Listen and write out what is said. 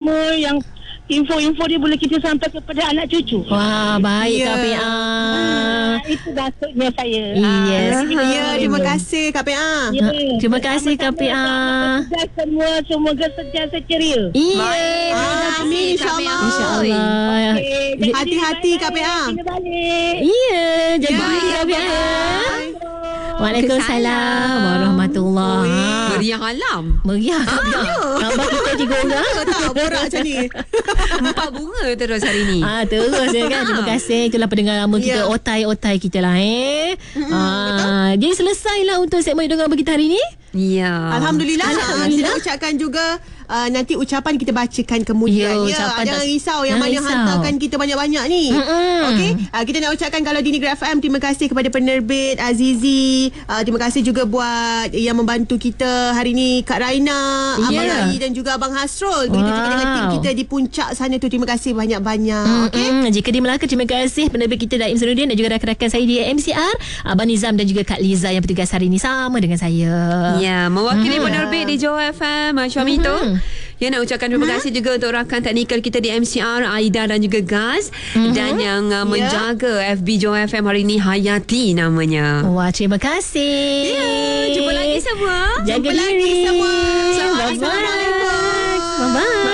lama yang info-info dia boleh kita sampai kepada anak cucu. Wah, baik Kak PA. Itu maksudnya saya. Yes. Ya, terima kasih Kak PA. Terima kasih Kak PA. Semoga sentiasa ceria. Iya. Amin, insyaAllah. InsyaAllah. Okay, Hati-hati Kak PA. Kena balik. Iya, jaga diri Kak PA. Waalaikumsalam warahmatullahi. Meriah alam. Meriah. Nampak kita 3 orang. Tak borak macam ni. 4 bunga terus hari ni. Terus ya kan. Terima kasih. Itulah pendengar lama kita. Otai-otai kita lah jadi selesailah untuk segmen dengar kita hari ni. Ya. Alhamdulillah. Kita ucapkan juga nanti ucapan kita bacakan kemudian. Jangan risau yang mana hantarkan kita banyak-banyak ni. Okey. Kita nak ucapkan kalau di Negeri FM, terima kasih kepada penerbit Azizi. Terima kasih juga buat yang membantu kita hari ni, Kak Raina, Abang Rai dan juga Abang Hasrul. Begitu juga dengan tim kita di puncak sana tu. Terima kasih banyak-banyak. Okey. Jika di Melaka, terima kasih penerbit kita Daim Seruddin dan juga rakan-rakan saya di MCR, Abang Nizam dan juga Kak Liza yang bertugas hari ni sama dengan saya. Ya, mewakili penerbit di Johor FM, Syami tu. Ya, nak ucapkan terima kasih juga untuk rakan teknikal kita di MCR, Aida dan juga Gaz. Dan yang menjaga FB Johor FM hari ni, Hayati namanya. Wah, terima kasih. Jumpa lagi semua. Jaga diri. Lagi semua. Bye-bye. Bye-bye.